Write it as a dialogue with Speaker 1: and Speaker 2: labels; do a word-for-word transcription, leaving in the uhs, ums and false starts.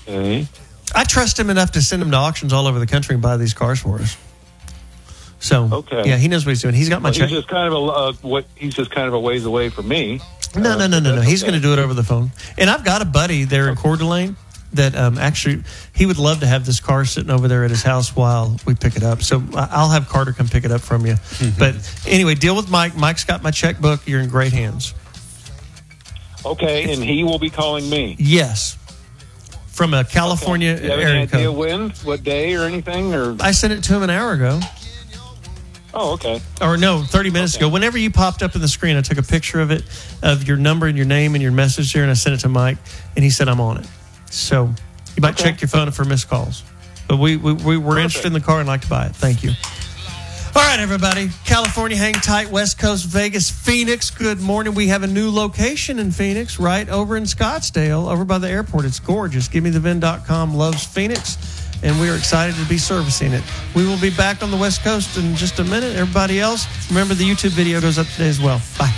Speaker 1: Okay.
Speaker 2: I trust him enough to send him to auctions all over the country and buy these cars for us. So,
Speaker 1: okay.
Speaker 2: yeah, he knows what he's doing. He's got my
Speaker 1: well,
Speaker 2: check.
Speaker 1: He's just kind of a uh, what? He's just kind of a ways away from me.
Speaker 2: No,
Speaker 1: uh,
Speaker 2: no, no, no, no. He's
Speaker 1: okay.
Speaker 2: going to do it over the phone. And I've got a buddy there in Coeur d'Alene that um, actually he would love to have this car sitting over there at his house while we pick it up. So I'll have Carter come pick it up from you. Mm-hmm. But anyway, deal with Mike. Mike's got my checkbook. You're in great hands.
Speaker 1: Okay, and he will be calling me.
Speaker 2: Yes. From a California
Speaker 1: okay. Do you have any
Speaker 2: area
Speaker 1: idea
Speaker 2: code.
Speaker 1: when, what day, or anything? Or
Speaker 2: I sent it to him an hour ago.
Speaker 1: Oh, okay.
Speaker 2: Or no, thirty minutes
Speaker 1: okay.
Speaker 2: ago. Whenever you popped up in the screen, I took a picture of it, of your number and your name and your message there, and I sent it to Mike, and he said, I'm on it. So you might
Speaker 1: okay.
Speaker 2: check your phone for missed calls. But we, we, we were
Speaker 1: Perfect.
Speaker 2: interested in the car and like to buy it. Thank you. All right, everybody. California, hang tight. West Coast, Vegas, Phoenix. Good morning. We have a new location in Phoenix, right over in Scottsdale, over by the airport. It's gorgeous. Give me the V I N dot com loves Phoenix, and we are excited to be servicing it. We will be back on the West Coast in just a minute. Everybody else, remember the YouTube video goes up today as well. Bye.